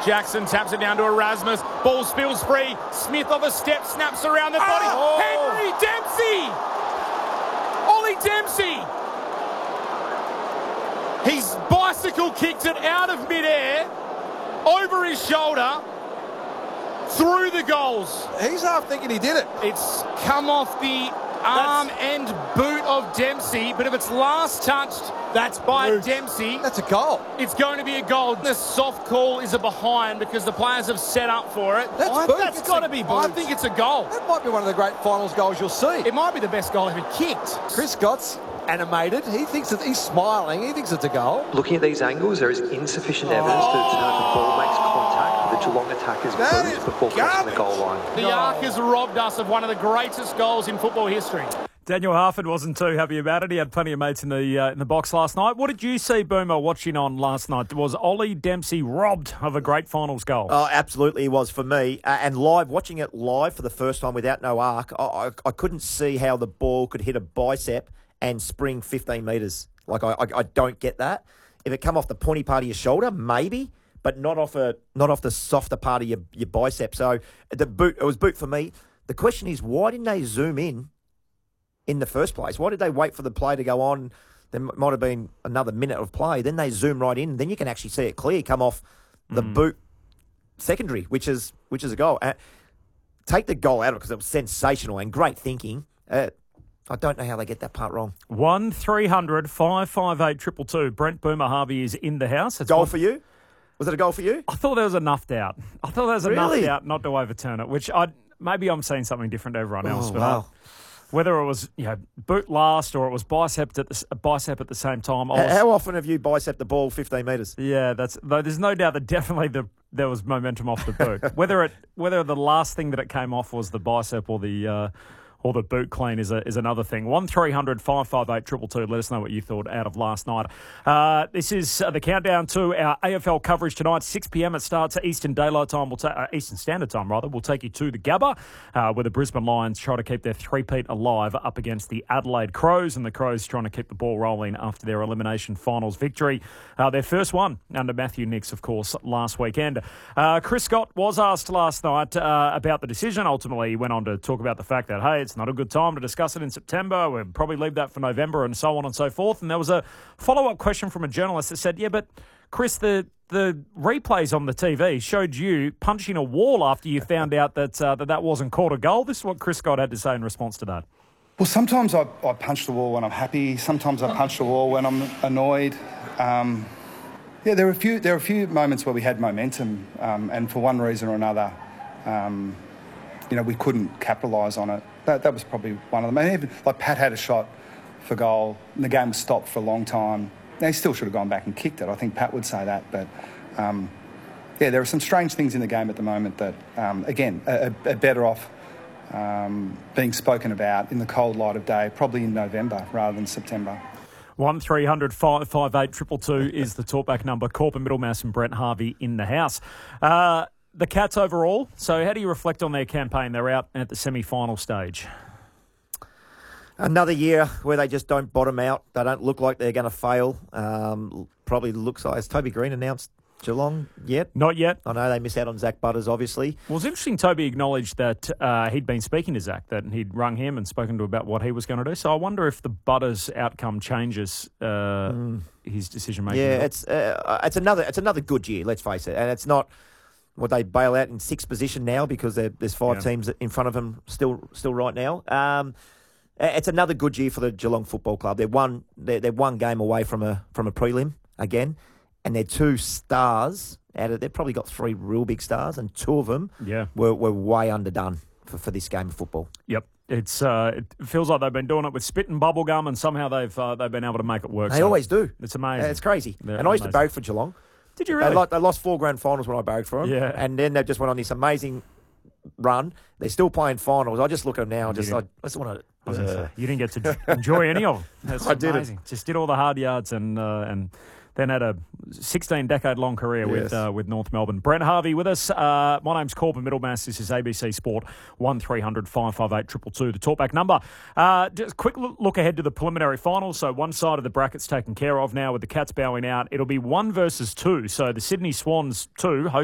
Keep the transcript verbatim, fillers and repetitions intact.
Jackson taps it down to Erasmus. Ball spills free. Smith off a step, snaps around the body. Oh. Henry Dempsey! Ollie Dempsey! He's bicycle kicked it out of midair, over his shoulder, through the goals. He's half thinking he did it. It's come off the arm that's, and boot of Dempsey, but if it's last touched, that's by Dude, Dempsey. That's a goal. It's going to be a goal. The soft call is a behind because the players have set up for it. That's I, boot. That's It's got to a- be boot. I I think it's a goal. That might be one of the great finals goals you'll see. It might be the best goal ever kicked. Chris Scott's animated. He thinks that he's smiling. He thinks it's a goal. Looking at these angles, there is insufficient evidence to determine the ball makes contact with the Geelong attackers That boots is before crossing the garbage. goal line. The Ark has robbed us of one of the greatest goals in football history. Daniel Harford wasn't too happy about it. He had plenty of mates in the uh, in the box last night. What did you see, Boomer, watching on last night? Was Ollie Dempsey robbed of a great finals goal? Oh, absolutely, he was for me. Uh, and live, watching it live for the first time without no arc, I, I, I couldn't see how the ball could hit a bicep and spring fifteen metres. Like, I, I, I don't get that. If it come off the pointy part of your shoulder, maybe, but not off a not off the softer part of your, your bicep. So the boot, it was boot for me. The question is, why didn't they zoom in in the first place? Why did they wait for the play to go on? There might have been another minute of play. Then they zoom right in. Then you can actually see it clear come off the Mm. boot secondary, which is which is a goal. Uh, take the goal out of it because it was sensational and great thinking. Uh, I don't know how they get that part wrong. One three hundred five five eight triple two. Brent Boomer Harvey is in the house. It's Goal one- for you? Was it a goal for you? I thought there was enough doubt. I thought there was Really? enough doubt not to overturn it, which I maybe I'm seeing something different to everyone else. Oh, but wow. I- whether it was you know, boot last or it was bicep at the, s- bicep at the same time. I H- was, How often have you bicep the ball fifteen metres? yeah, that's though. There's no doubt that definitely the, there was momentum off the boot. whether it whether the last thing that it came off was the bicep or the uh, or the boot clean is a, is another thing. One three hundred five five eight triple two. Let us know what you thought out of last night. Uh, this is uh, the countdown to our A F L coverage tonight. six p.m. it starts at Eastern Daylight Time. We'll ta- uh, Eastern Standard Time rather. We'll take you to the Gabba, uh, where the Brisbane Lions try to keep their three-peat alive up against the Adelaide Crows, and the Crows trying to keep the ball rolling after their elimination finals victory. Uh, their first one under Matthew Nicks, of course, last weekend. Uh, Chris Scott was asked last night uh, about the decision. Ultimately, he went on to talk about the fact that, hey, it's not a good time to discuss it in September. We'll probably leave that for November and so on and so forth. And there was a follow-up question from a journalist that said, yeah, but Chris, the the replays on the T V showed you punching a wall after you found out that uh, that, that wasn't called a goal. This is what Chris Scott had to say in response to that. Well, sometimes I, I punch the wall when I'm happy. Sometimes I punch the wall when I'm annoyed. Um, yeah, there were a few. There were a few moments where we had momentum, um, and for one reason or another, um, you know, we couldn't capitalise on it. That, that was probably one of them. And even like Pat had a shot for goal, and the game was stopped for a long time. They still should have gone back and kicked it. I think Pat would say that, but um, yeah, there are some strange things in the game at the moment that, um, again, are, are better off um, being spoken about in the cold light of day, probably in November rather than September. One three hundred five five eight triple two is the talkback number. Corbin Middlemass and Brent Harvey in the house. Uh, the Cats overall. So, how do you reflect on their campaign? They're out at the semi-final stage. Another year where they just don't bottom out. They don't look like they're going to fail. Um, probably looks like... Has Toby Green announced Geelong yet? Not yet. I know they miss out on Zach Butters, obviously. Well, it's interesting. Toby acknowledged that uh, he'd been speaking to Zach, that he'd rung him and spoken to about what he was going to do. So I wonder if the Butters outcome changes uh, mm. his decision making. Yeah, it's uh, it's another it's another good year. Let's face it, and it's not what they bail out in sixth position now because there's five yeah. teams in front of them still still right now. Um, it's another good year for the Geelong Football Club. They're one they're, they're one game away from a from a prelim again. And they're two stars out of, they've probably got three real big stars, and two of them yeah. were, were way underdone for, for this game of football. Yep. It's uh, it feels like they've been doing it with spit and bubble gum, and somehow they've uh, they've been able to make it work. They so always do. It's amazing. Uh, it's crazy. They're and I used amazing. to barrack for Geelong. Did you really? They, like, they lost four grand finals when I barracked for them. Yeah. And then they just went on this amazing run. They're still playing finals. I just look at them now and just, I, I just want to... I was gonna say, you didn't get to enjoy any of them. That's I did amazing. Just did all the hard yards and uh, and then had a sixteen-decade-long career yes. with uh, with North Melbourne. Brent Harvey with us. Uh, my name's Corbin Middlemass. This is A B C Sport. One three hundred five five eight triple two. The talkback number. Uh, just a quick look ahead to the preliminary finals. So one side of the bracket's taken care of now with the Cats bowing out. It'll be one versus two. So the Sydney Swans two host